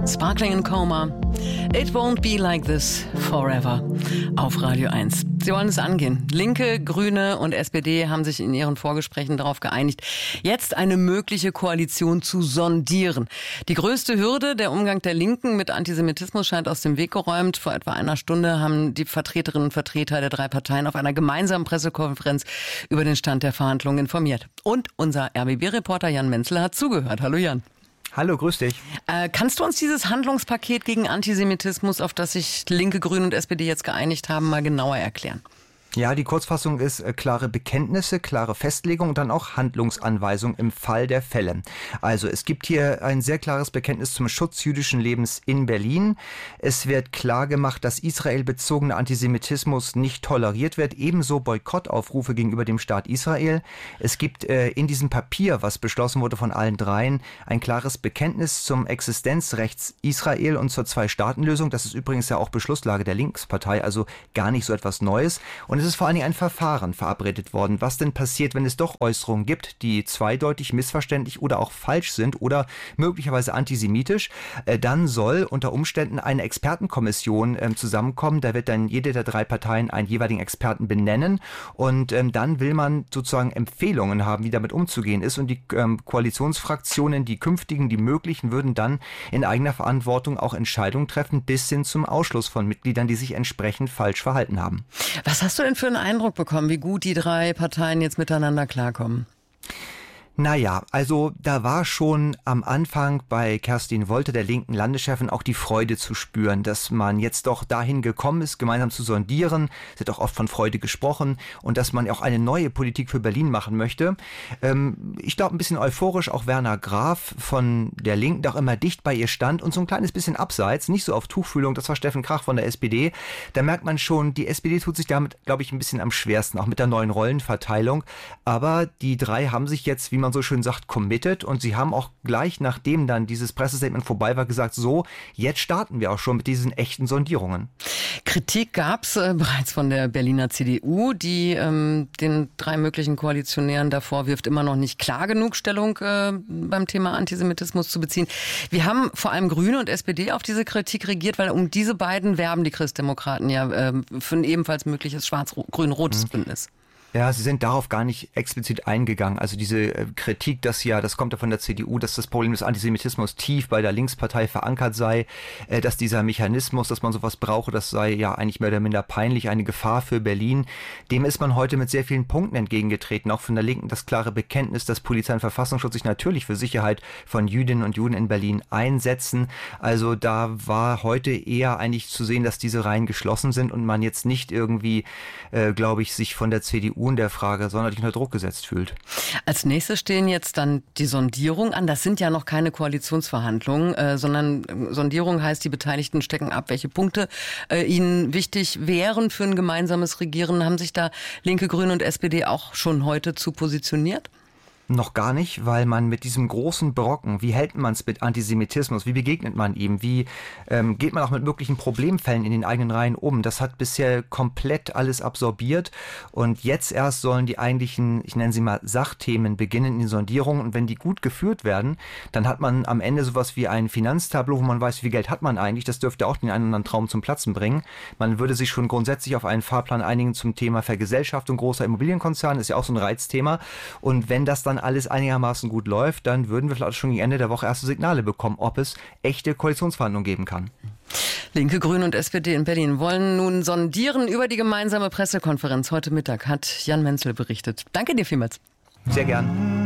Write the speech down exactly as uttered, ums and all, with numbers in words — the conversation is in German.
Sparkling in Coma. It won't be like this forever. Auf Radio eins. Sie wollen es angehen. Linke, Grüne und S P D haben sich in ihren Vorgesprächen darauf geeinigt, jetzt eine mögliche Koalition zu sondieren. Die größte Hürde, der Umgang der Linken mit Antisemitismus, scheint aus dem Weg geräumt. Vor etwa einer Stunde haben die Vertreterinnen und Vertreter der drei Parteien auf einer gemeinsamen Pressekonferenz über den Stand der Verhandlungen informiert. Und unser R B B-Reporter Jan Menzel hat zugehört. Hallo Jan. Hallo, grüß dich. Äh, kannst du uns dieses Handlungspaket gegen Antisemitismus, auf das sich Linke, Grüne und S P D jetzt geeinigt haben, mal genauer erklären? Ja, die Kurzfassung ist äh, klare Bekenntnisse, klare Festlegung und dann auch Handlungsanweisung im Fall der Fälle. Also es gibt hier ein sehr klares Bekenntnis zum Schutz jüdischen Lebens in Berlin. Es wird klar gemacht, dass israelbezogener Antisemitismus nicht toleriert wird, ebenso Boykottaufrufe gegenüber dem Staat Israel. Es gibt äh, in diesem Papier, was beschlossen wurde von allen dreien, ein klares Bekenntnis zum Existenzrechts Israel und zur Zwei-Staaten-Lösung. Das ist übrigens ja auch Beschlusslage der Linkspartei, also gar nicht so etwas Neues. Und es ist vor allen Dingen ein Verfahren verabredet worden. Was denn passiert, wenn es doch Äußerungen gibt, die zweideutig, missverständlich oder auch falsch sind oder möglicherweise antisemitisch? Äh, dann soll unter Umständen eine Expertenkommission äh, zusammenkommen. Da wird dann jede der drei Parteien einen jeweiligen Experten benennen. Und ähm, dann will man sozusagen Empfehlungen haben, wie damit umzugehen ist. Und die ähm, Koalitionsfraktionen, die künftigen, die möglichen, würden dann in eigener Verantwortung auch Entscheidungen treffen, bis hin zum Ausschluss von Mitgliedern, die sich entsprechend falsch verhalten haben. Was hast du denn für einen Eindruck bekommen, wie gut die drei Parteien jetzt miteinander klarkommen? Naja, also da war schon am Anfang bei Kerstin Wolter, der linken Landeschefin, auch die Freude zu spüren, dass man jetzt doch dahin gekommen ist, gemeinsam zu sondieren. Es wird auch oft von Freude gesprochen und dass man auch eine neue Politik für Berlin machen möchte. Ähm, ich glaube, ein bisschen euphorisch auch Werner Graf von der Linken, der auch immer dicht bei ihr stand und so ein kleines bisschen abseits, nicht so auf Tuchfühlung, das war Steffen Krach von der S P D. Da merkt man schon, die S P D tut sich damit, glaube ich, ein bisschen am schwersten, auch mit der neuen Rollenverteilung. Aber die drei haben sich jetzt, wie man so schön sagt, committed und sie haben auch gleich, nachdem dann dieses Pressestatement vorbei war, gesagt, so, jetzt starten wir auch schon mit diesen echten Sondierungen. Kritik gab es äh, bereits von der Berliner C D U, die ähm, den drei möglichen Koalitionären davor wirft, immer noch nicht klar genug Stellung äh, beim Thema Antisemitismus zu beziehen. Wir haben vor allem Grüne und S P D auf diese Kritik reagiert, weil um diese beiden werben die Christdemokraten ja äh, für ein ebenfalls mögliches schwarz-grün-rotes mhm. Bündnis. Ja, sie sind darauf gar nicht explizit eingegangen. Also diese äh, Kritik, dass ja, das kommt ja von der C D U, dass das Problem des Antisemitismus tief bei der Linkspartei verankert sei, äh, dass dieser Mechanismus, dass man sowas brauche, das sei ja eigentlich mehr oder minder peinlich, eine Gefahr für Berlin. Dem ist man heute mit sehr vielen Punkten entgegengetreten, auch von der Linken das klare Bekenntnis, dass Polizei und Verfassungsschutz sich natürlich für Sicherheit von Jüdinnen und Juden in Berlin einsetzen. Also da war heute eher eigentlich zu sehen, dass diese Reihen geschlossen sind und man jetzt nicht irgendwie, äh, glaube ich, sich von der C D U in der Frage sonderlich unter Druck gesetzt fühlt. Als nächstes stehen jetzt dann die Sondierungen an. Das sind ja noch keine Koalitionsverhandlungen, äh, sondern äh, Sondierung heißt, die Beteiligten stecken ab, welche Punkte äh, ihnen wichtig wären für ein gemeinsames Regieren. Haben sich da Linke, Grüne und S P D auch schon heute zu positioniert? Noch gar nicht, weil man mit diesem großen Brocken, wie hält man es mit Antisemitismus, wie begegnet man ihm, wie ähm, geht man auch mit möglichen Problemfällen in den eigenen Reihen um, das hat bisher komplett alles absorbiert und jetzt erst sollen die eigentlichen, ich nenne sie mal Sachthemen beginnen in den Sondierungen und wenn die gut geführt werden, dann hat man am Ende sowas wie ein Finanztableau, wo man weiß, wie viel Geld hat man eigentlich, das dürfte auch den einen oder anderen Traum zum Platzen bringen. Man würde sich schon grundsätzlich auf einen Fahrplan einigen zum Thema Vergesellschaftung großer Immobilienkonzerne, ist ja auch so ein Reizthema und wenn das dann alles einigermaßen gut läuft, dann würden wir vielleicht schon gegen Ende der Woche erste Signale bekommen, ob es echte Koalitionsverhandlungen geben kann. Linke, Grüne und S P D in Berlin wollen nun sondieren über die gemeinsame Pressekonferenz. Heute Mittag hat Jan Menzel berichtet. Danke dir vielmals. Sehr gern.